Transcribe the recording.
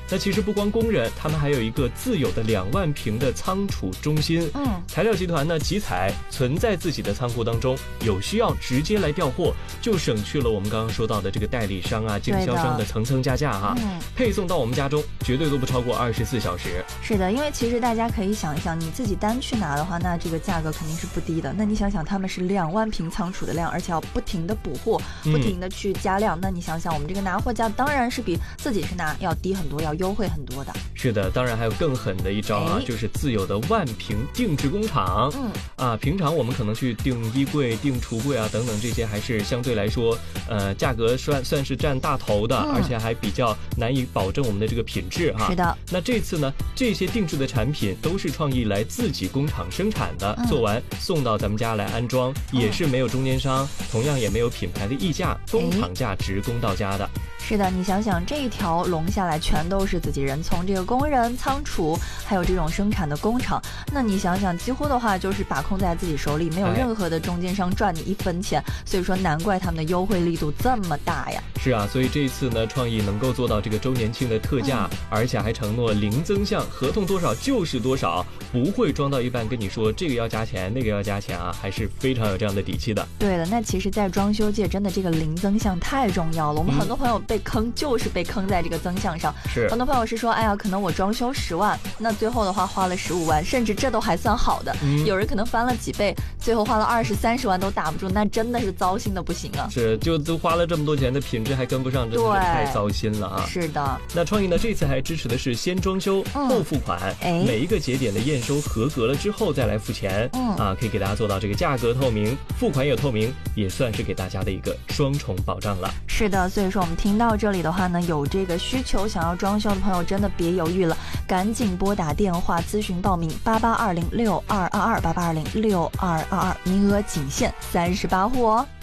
那其实不光工人，他们还有一个自有的2万平的仓储中心。材料集团呢，集采存在自己的仓库当中，有需要直接来调货，就省去了我们刚刚说到的这个代理商啊、经销商的层层加价哈。配送到我们家中绝对都不超过24小时。 是的，因为其实大家可以想一想，你自己单去拿的话，那这个价格肯定是不低的。那你想想，他们是2万平仓储的量，而且要不停的补货，不停的去加量。那你想想，我们这个拿货价当然是比自己是拿要低很多，要优惠很多的。 是的，当然还有更狠的一招啊，就是自有的万平定制工厂。平常我们可能去订衣柜、订橱柜啊等等，这些还是相对来说，价格算是占大头的，而且还比较难以保证我们的这个品质哈。 是的。 那这次呢，这些定制的产品都是创意来自己工厂生产的，做完送到咱们家来安装，也是没有中间商，同样也没有品牌的溢价，工厂价直供到家的。 是的，你想想这一条龙下来全都是自己人，从这个工人、仓储，还有这种生产的工厂，那你想想，几乎的话就是把控在自己手里，没有任何的中间商赚你1分钱，所以说难怪他们的优惠力度这么大呀。 是啊，所以这一次呢，创意能够做到这个周年庆的特价，而且还承诺零增项，合同多少就是多少，不会装到一半跟你说这个要加钱，那个要加钱啊，还是非常有这样的底气的。 对的，那其实在装修界真的这个零增项太重要了，我们很多朋友被坑就是被坑在这个增项上。 是， 很多朋友是说，哎呀，可能我装修10万，那最后的话花了15万，甚至这都还算好的。有人可能翻了几倍，最后花了20、30万都打不住，那真的是糟心的不行啊。 是，就都花了这么多钱的品质还跟不上，真的是太糟心了啊。 是的。 那创意呢，这次还支持的是先装修后付款，每一个节点的验收合格了之后再来付钱。可以给大家做到这个价格透明，付款也透明，也算是给大家的一个双重保障了。 是的，所以说我们听到这里的话呢，有这个需求想要装修的朋友真的别犹豫了，赶紧拨打电话咨询报名8820622288206222，名额仅限38户哦。